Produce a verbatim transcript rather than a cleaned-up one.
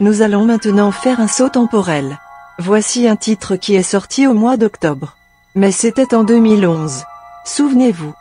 Nous allons maintenant faire un saut temporel. Voici un titre qui est sorti au mois d'octobre. Mais c'était en deux mille onze. Souvenez-vous.